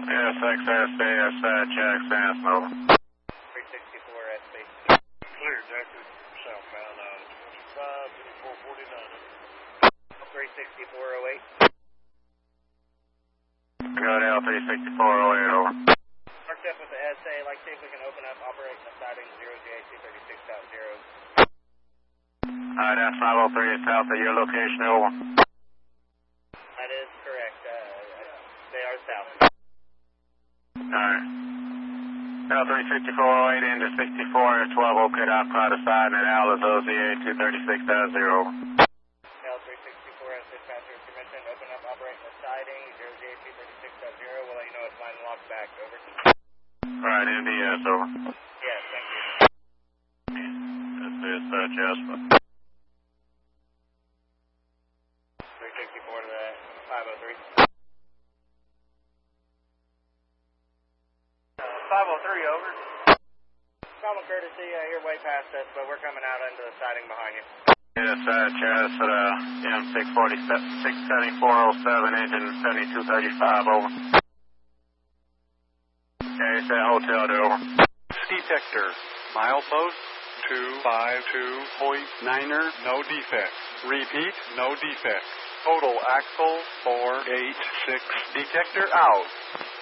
SXSAS, Jack Sansmo. 364 SB. Clear, Jackson, southbound, 25, 449. 36408. Got L 36408, over. Marked up with the SA. Like, see if we can open up, operate the siding 0GAC36.0. Alright, that's 503 is south of your location, over. That is correct. They are south. Alright. L 36408 into 64 is 12, okay, outside the side, and Al is OZA 236.0. L364 has dispatcher's permission. Open up, operate the siding 0GAC36.0. We'll let you know it's line locked back. Over. Alright, NDS, over. Yes, thank you. This is Jasper. 364 to the 503. 503, over. Common courtesy, you're way past us, but we're coming out into the siding behind you. Yes, Chaz, M67407, engine 7235, over. Okay, it's that hotel door, over. Detector, milepost 252.9er, no defect. Repeat, no defect. Total axle 486. Detector out.